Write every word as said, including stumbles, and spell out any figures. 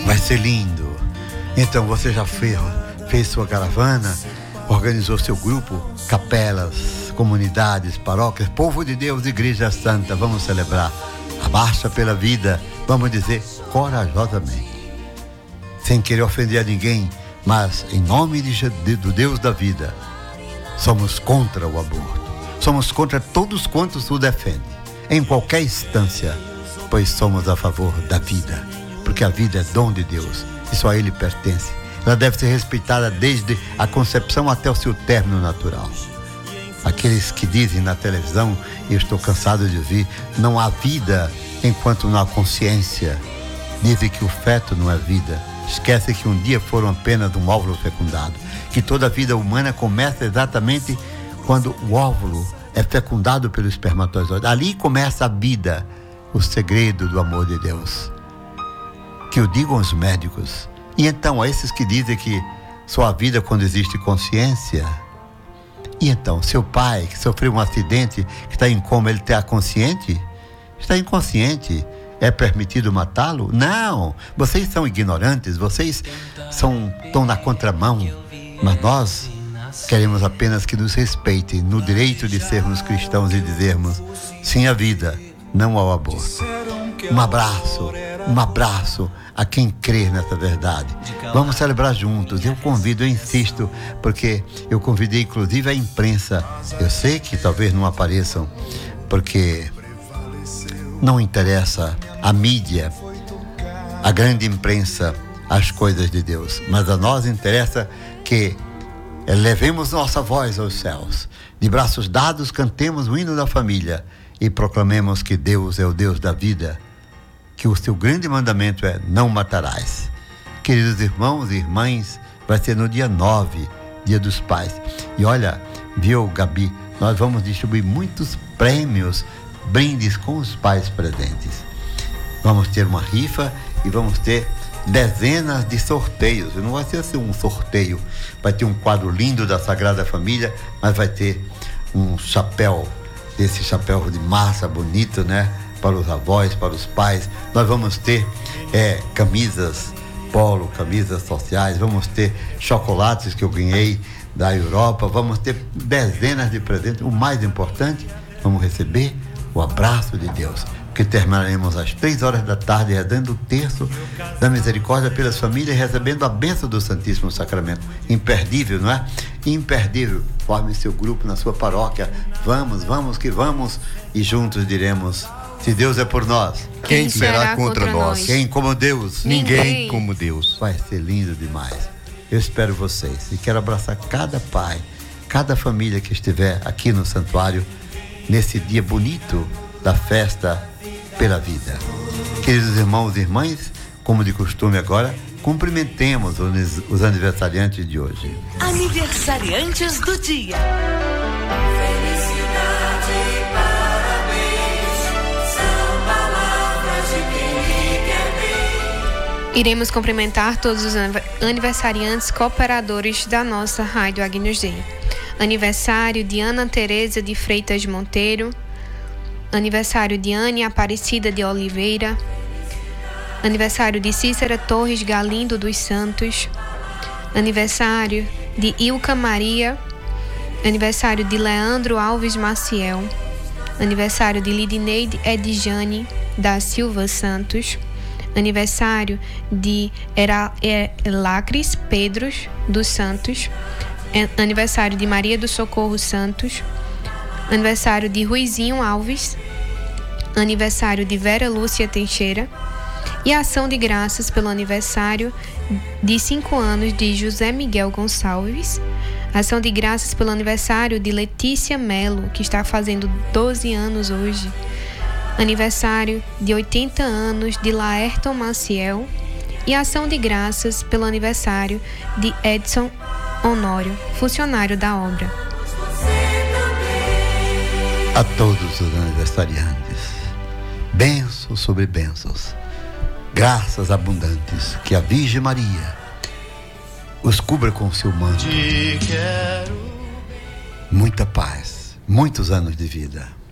Vai ser lindo. Então você já fez, fez sua caravana, organizou seu grupo, capelas, comunidades, paróquias, povo de Deus, Igreja Santa, vamos celebrar a marcha pela vida, vamos dizer corajosamente, sem querer ofender a ninguém, mas em nome de, de, do Deus da vida, somos contra o aborto, somos contra todos quantos o defendem, em qualquer instância, pois somos a favor da vida, porque a vida é dom de Deus e só a Ele pertence. Ela deve ser respeitada desde a concepção até o seu término natural. Aqueles que dizem na televisão, e eu estou cansado de ouvir, não há vida enquanto não há consciência. Dizem que o feto não é vida. Esquece que um dia foram apenas um óvulo fecundado. Que toda a vida humana começa exatamente quando o óvulo é fecundado pelo espermatozoide. Ali começa a vida, o segredo do amor de Deus. Que o digam os médicos. E então, a esses que dizem que só há vida quando existe consciência. E então, seu pai que sofreu um acidente, que está em coma, ele está consciente? Está inconsciente. É permitido matá-lo? Não! Vocês são ignorantes, vocês são, estão na contramão. Mas nós queremos apenas que nos respeitem no direito de sermos cristãos e dizermos sim à vida, não ao aborto. Um abraço, um abraço a quem crê nessa verdade. Vamos celebrar juntos. Eu convido, eu insisto, porque eu convidei inclusive a imprensa. Eu sei que talvez não apareçam, porque não interessa a mídia, a grande imprensa, as coisas de Deus. Mas a nós interessa que levemos nossa voz aos céus. De braços dados, cantemos o hino da família e proclamemos que Deus é o Deus da vida, que o seu grande mandamento é não matarás. Queridos irmãos e irmãs, vai ser no dia nove, dia dos pais. E olha, viu, Gabi, nós vamos distribuir muitos prêmios, brindes com os pais presentes. Vamos ter uma rifa e vamos ter dezenas de sorteios. Não vai ser assim um sorteio, vai ter um quadro lindo da Sagrada Família, mas vai ter um chapéu, esse chapéu de massa bonito, né? Para os avós, para os pais. Nós vamos ter é, camisas polo, camisas sociais, vamos ter chocolates que eu ganhei da Europa, vamos ter dezenas de presentes. O mais importante, vamos receber o abraço de Deus, que terminaremos às três horas da tarde rezando o terço da misericórdia pelas famílias, recebendo a bênção do Santíssimo Sacramento. Imperdível, não é? Imperdível. Forme seu grupo na sua paróquia. Vamos, vamos que vamos, e juntos diremos: se Deus é por nós, quem será contra nós? Quem como Deus? Ninguém, Ninguém como Deus. Vai ser lindo demais. Eu espero vocês e quero abraçar cada pai, cada família que estiver aqui no santuário nesse dia bonito da festa pela vida. Queridos irmãos e irmãs, como de costume agora, cumprimentemos os, os aniversariantes de hoje. Aniversariantes do dia. Iremos cumprimentar todos os aniversariantes cooperadores da nossa Rádio Agnus Dei. Aniversário de Ana Tereza de Freitas Monteiro. Aniversário de Anne Aparecida de Oliveira. Aniversário de Cícera Torres Galindo dos Santos. Aniversário de Ilka Maria. Aniversário de Leandro Alves Maciel. Aniversário de Lidineide Edjane da Silva Santos. Aniversário de Elacris Pedros dos Santos. Aniversário de Maria do Socorro Santos. Aniversário de Ruizinho Alves. Aniversário de Vera Lúcia Teixeira. E ação de graças pelo aniversário de cinco anos de José Miguel Gonçalves. Ação de graças pelo aniversário de Letícia Melo, que está fazendo doze anos hoje. Aniversário de oitenta anos de Laerton Maciel. E ação de graças pelo aniversário de Edson Honório, funcionário da obra. A todos os aniversariantes, bênçãos sobre bênçãos, graças abundantes, que a Virgem Maria os cubra com seu manto. Muita paz, muitos anos de vida.